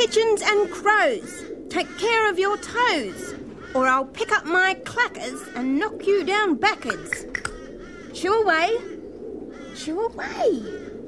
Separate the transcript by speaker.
Speaker 1: Pigeons and crows, take care of your toes, or I'll pick up my clackers and knock you down backwards. Shoo away, shoo away.